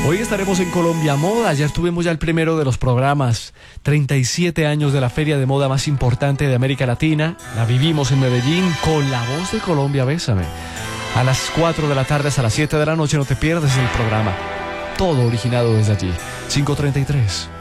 Hoy estaremos en Colombia Moda. Ayer tuvimos ya el primero de los programas. 37 años de la feria de moda más importante de América Latina. La vivimos en Medellín con la voz de Colombia, Bésame. A las 4 de la tarde hasta las 7 de la noche no te pierdes el programa. Todo originado desde allí. 5:33.